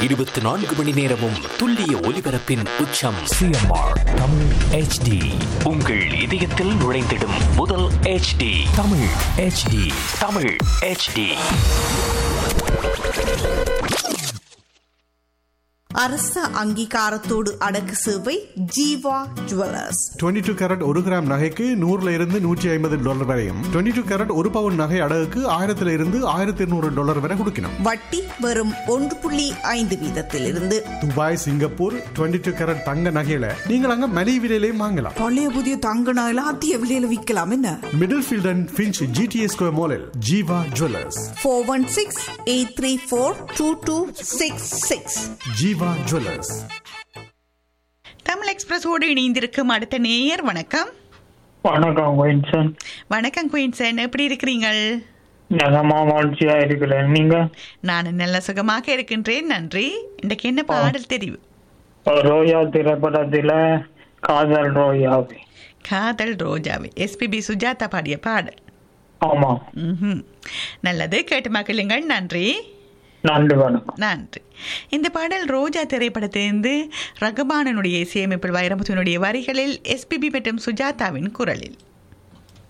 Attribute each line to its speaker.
Speaker 1: 24 மணி நேரமும் துல்லிய ஒலிபரப்பின் உச்சம்.
Speaker 2: CMR Tamil HD.
Speaker 1: உங்கள் இதயத்தில் நுழைந்திடும் முதல் HD.
Speaker 2: Tamil HD.
Speaker 1: Tamil HD.
Speaker 3: அரச அங்கீகாரத்தோடு அடக்கு சேவை ஜீவா ஜுவல்லர்ஸ்.
Speaker 4: 22 கேரட் 1 கிராம் நகைக்கு 100 இருந்து $150 வரையும், 22 கேரட் 1 பவுன் நகை அடகுக்கு 1000 இருந்து $1200 வரை கொடுக்கணும்.
Speaker 3: வட்டி வெறும் 1.5 வீதத்திலிருந்து.
Speaker 4: துபாய், சிங்கப்பூர் 22 கேரட் தங்க நகையில நீங்கள் அங்க மலிவு விலையிலையும் வாங்கலாம்.
Speaker 3: பழைய புதிய தங்க நகையில அதிக விலையில விற்கலாம். என்ன
Speaker 4: middle field and Finch GTA square மாலில் ஜீவா ஜுவல்லர்ஸ்.
Speaker 3: 416-834-2266.
Speaker 4: ஜீவா ஜுவல்லர்ஸ்.
Speaker 5: தமிழ் எக்ஸ்பிரஸோடு இணைந்திருக்கும் அடுத்த நேயர். வணக்கம்.
Speaker 6: வணக்கம் குயின்சன்.
Speaker 5: வணக்கம் குயின்சன், எப்படி இருக்கிறீங்கள்?
Speaker 6: நலமா மகிழ்ச்சியா இருக்கிறேன். நீங்க?
Speaker 5: நான் நல்ல சுகமாக இருக்கின்றேன், நன்றி. இன்றைக்கு என்ன பாடல் தெரியும்?
Speaker 6: ரோயா திரைப்படத்தில காதல் ரோயாவே.
Speaker 5: காதல் ரோஜாவே, SPB சுஜாதா பாடிய பாடல்.
Speaker 6: ஆமா.
Speaker 5: நல்லது, கேட்டு மகிழுங்கள். நன்றி.
Speaker 6: நன்றி, வணக்கம்.
Speaker 5: நன்றி. இந்த பாடல் ரோஜா திரைப்படத்திலிருந்து ரகுமானனுடைய இசையமைப்பில் வைரமுத்துவினுடைய வரிகளில் SPB மற்றும் சுஜாதாவின் குரலில்.